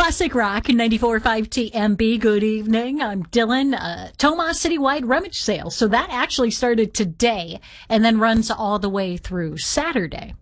Classic Rock 94.5 TMB. Good evening. I'm Dylan. Tomas Citywide Rummage Sale. So that actually started today and then runs all the way through Saturday.